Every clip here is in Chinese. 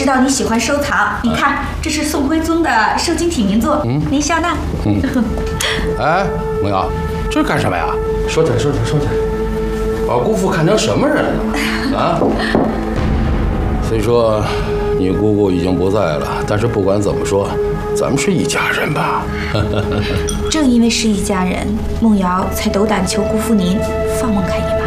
知道你喜欢收藏，你看，这是宋徽宗的瘦金体名作，您笑纳。 哎，梦瑶，这是干什么呀？ 说点。 把姑父看成什么人了啊？虽说你姑姑已经不在了，但是不管怎么说，咱们是一家人吧？ 正因为是一家人，梦瑶才斗胆求姑父您放孟凯一马。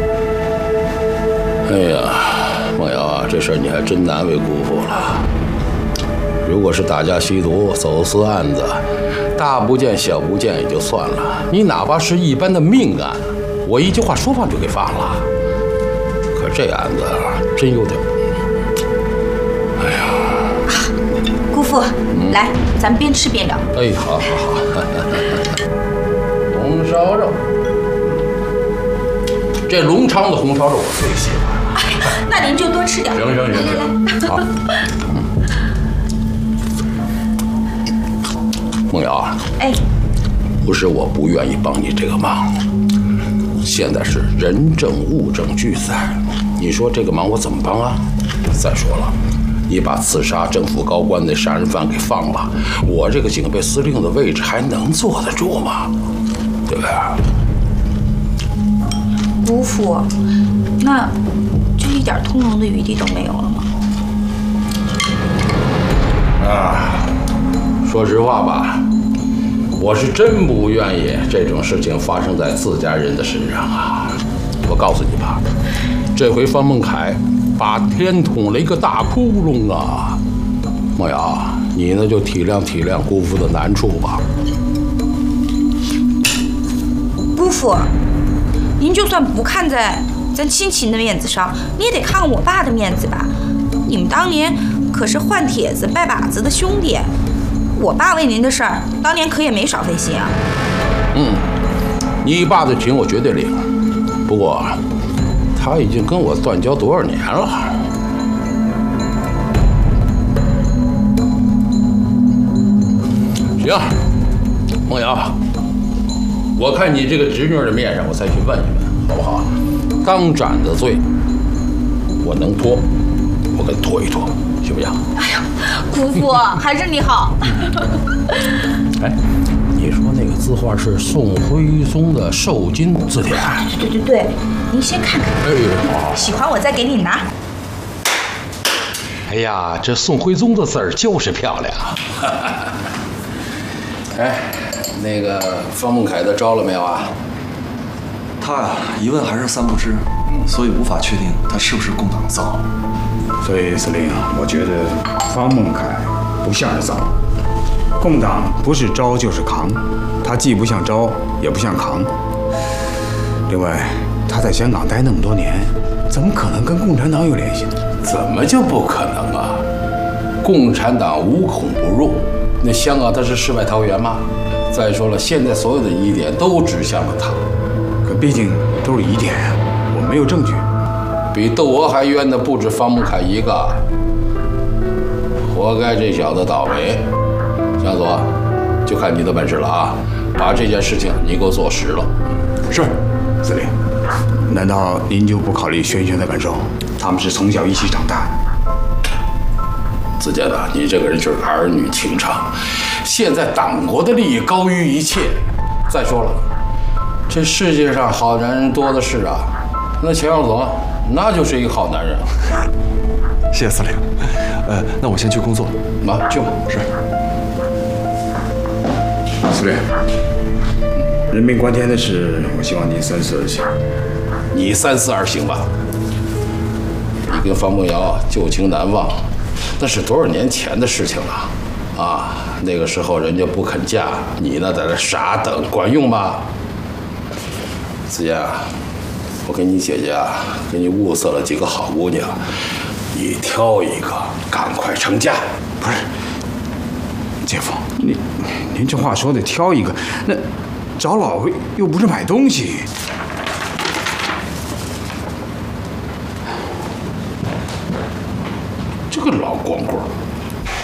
哎呀，梦瑶啊，这事儿你还真难为姑父了。如果是打架吸毒、走私案子，大不见小不见也就算了，你哪怕是一般的命案，我一句话说放就给放了。可这案子真有点……哎呀， 姑父，来，咱们边吃边聊。 哎，好。红烧肉，这隆昌的红烧肉我最喜欢。 那您就多吃点。 行，好。梦瑶啊， 哎， 不是我不愿意帮你这个忙，现在是人证物证俱在，你说这个忙我怎么帮啊？再说了，你把刺杀政府高官的杀人犯给放了，我这个警备司令的位置还能坐得住吗？对不对？ 姑父，那就一点通融的余地都没有了吗？ 啊，说实话吧，我是真不愿意这种事情发生在自家人的身上啊！我告诉你吧，这回方孟凯把天捅了一个大窟窿啊！梦瑶，你呢就体谅体谅姑父的难处吧。 姑父，您就算不看在咱亲情的面子上，你也得看看我爸的面子吧。你们当年可是换帖子拜把子的兄弟，我爸为您的事儿，当年可也没少费心啊。 你爸的情我绝对领，不过他已经跟我断交多少年了？行，梦瑶，我看你这个侄女的面上，我再去问一问，好不好？刚斩的罪，我能拖，我跟拖一拖，行不行？ 哎呀，姑父还是你好。 哎，你说那个字画是宋徽宗的瘦金字典？ 对，您先看看， 哎， 喜欢我再给你拿。 哎呀，这宋徽宗的字儿就是漂亮。 哎，那个方孟凯的招了没有啊？ 他啊，一问还是三不知，所以无法确定他是不是共党造。 所以司令啊，我觉得方孟凯不像是造，共党不是招就是扛，他既不像招，也不像扛。另外，他在香港待那么多年，怎么可能跟共产党有联系呢？ 怎么就不可能啊？共产党无孔不入，那香港它是世外桃源吗？再说了，现在所有的疑点都指向了他， 可毕竟都是疑点啊，我没有证据。 比窦娥还冤的不止方孟凯一个，活该这小子倒霉。向佐，就看你的本事了啊！把这件事情你给我做实了。 是，司令。难道您就不考虑轩轩的感受？他们是从小一起长大的。 子健呐，你这个人就是儿女情长。现在党国的利益高于一切。再说了，这世界上好男人多的是啊。那钱耀总，那就是一个好男人。 谢谢司令。那我先去工作。 啊，去吧。 是。 司令，人命关天的事，我希望您三思而行。 你三思而行吧。你跟方梦瑶旧情难忘，那是多少年前的事情了啊！那个时候人家不肯嫁，你呢在这傻等，管用吗？子健啊，我跟你姐姐啊，给你物色了几个好姑娘，你挑一个，赶快成家。 不是，姐夫，您这话说的挑一个，那找老婆又不是买东西。 这个老光棍。